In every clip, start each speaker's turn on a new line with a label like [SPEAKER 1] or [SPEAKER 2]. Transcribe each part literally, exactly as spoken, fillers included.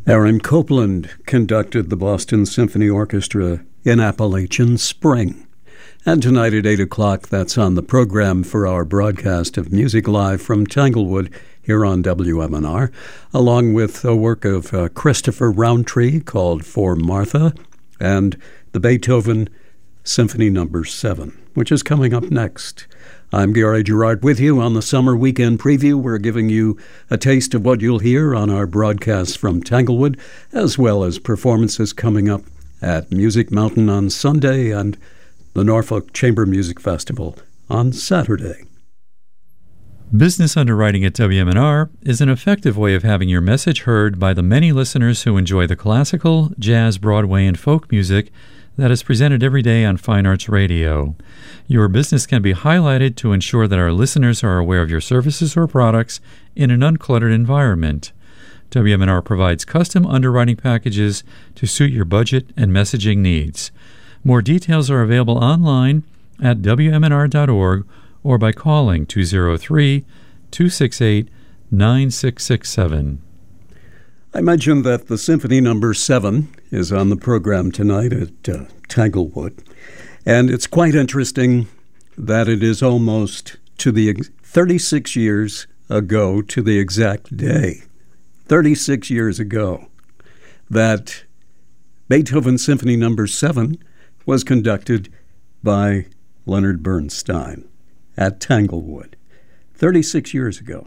[SPEAKER 1] Aaron Copland conducted the Boston Symphony Orchestra in Appalachian Spring. And tonight at eight o'clock, that's on the program for our broadcast of Music Live from Tanglewood here on W M N R, along with a work of uh, Christopher Roundtree called For Martha and the Beethoven Symphony Number seven, which is coming up next. I'm Gary Gerard with you on the Summer Weekend Preview. We're giving you a taste of what you'll hear on our broadcasts from Tanglewood, as well as performances coming up at Music Mountain on Sunday and the Norfolk Chamber Music Festival on Saturday.
[SPEAKER 2] Business underwriting at W M N R is an effective way of having your message heard by the many listeners who enjoy the classical, jazz, Broadway, and folk music that is presented every day on Fine Arts Radio. Your business can be highlighted to ensure that our listeners are aware of your services or products in an uncluttered environment. W M N R provides custom underwriting packages to suit your budget and messaging needs. More details are available online at W M N R dot org or by calling two oh three, two six eight, nine six six seven.
[SPEAKER 1] I mentioned that the Symphony Number seven is on the program tonight at uh, Tanglewood, and it's quite interesting that it is almost to the ex- thirty-six years ago to the exact day, thirty-six years ago, that Beethoven Symphony Number seven was conducted by Leonard Bernstein at Tanglewood, thirty-six years ago.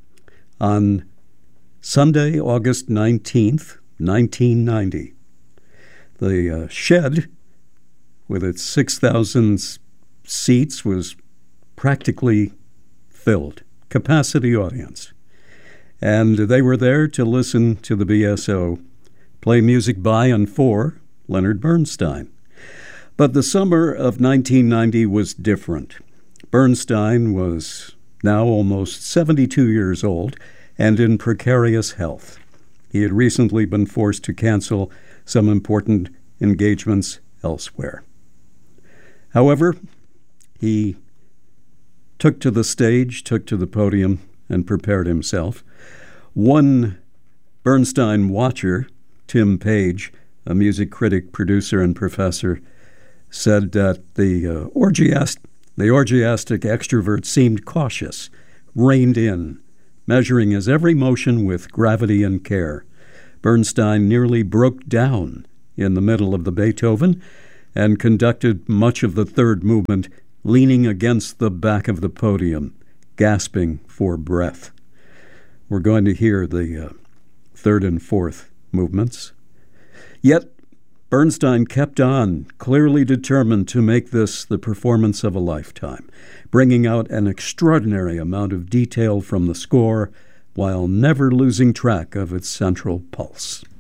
[SPEAKER 1] On Sunday, August nineteenth, nineteen ninety, the uh, shed, with its six thousand seats, was practically filled, capacity audience. And they were there to listen to the B S O play music by and for Leonard Bernstein. But the summer of nineteen ninety was different. Bernstein was now almost seventy-two years old and in precarious health. He had recently been forced to cancel some important engagements elsewhere. However, he took to the stage, took to the podium, and prepared himself. One Bernstein watcher, Tim Page, a music critic, producer, and professor, said that the uh, orgiast- the orgiastic extrovert seemed cautious, reined in, measuring his every motion with gravity and care. Bernstein nearly broke down in the middle of the Beethoven and conducted much of the third movement leaning against the back of the podium, gasping for breath. We're going to hear the uh, third and fourth movements. Yet Bernstein kept on, clearly determined to make this the performance of a lifetime, bringing out an extraordinary amount of detail from the score while never losing track of its central pulse.